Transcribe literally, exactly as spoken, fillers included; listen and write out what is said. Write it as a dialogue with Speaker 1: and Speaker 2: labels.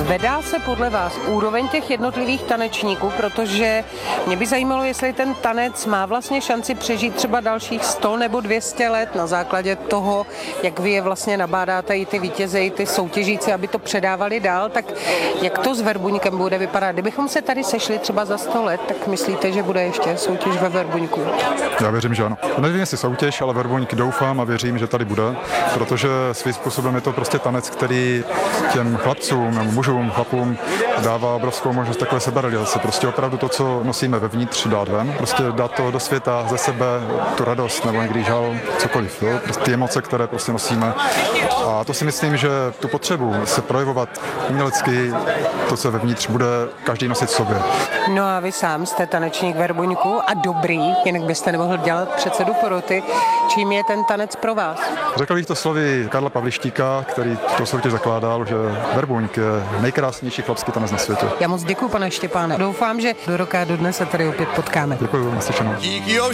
Speaker 1: Zvedá se podle vás úroveň těch jednotlivých tanečníků, protože mě by zajímalo, jestli ten tanec má vlastně šanci přežít třeba dalších sto nebo dvě stě let na základě toho, jak vy je vlastně nabádáte i ty vítěze, i ty soutěžíci, aby to předávali dál, tak jak to s Verbuňkem bude vypadat? Kdybychom se tady sešli třeba za sto let, tak myslíte, že bude ještě soutěž ve Verbuňku?
Speaker 2: Já věřím, že ano. Nevím, jestli soutěž, ale Verbuňk doufám a věřím, že tady bude, protože svým způsobem je to prostě tanec, který těm chlapcům nebo mužům, chlapům dává obrovskou možnost takové seberealizace. Prostě opravdu to, co nosíme vevnitř, dát ven. Prostě dát to do světa, ze sebe, tu radost nebo někdy žal, cokoliv. Jo? Prostě ty emoce, které prostě nosíme. A to si myslím, že tu potřebu se projevovat umělecky, to, co vevnitř, bude každý nosit v sobě.
Speaker 1: No a vy sám jste tanečník Verbuňku a dobrý, jinak byste nemohl dělat předsedu poroty. Čím je ten tanec pro vás?
Speaker 2: Řekl bych to slovy Karla Pavlištíka, který to soutěž zakládal, že Verbuňk je nejkrásnější chlapský tanec na světě.
Speaker 1: Já moc děkuji, pane Štěpáne. Doufám, že do roka a do dne se tady opět potkáme.
Speaker 2: Děkuji, naslyšenou.
Speaker 3: Díky, jo,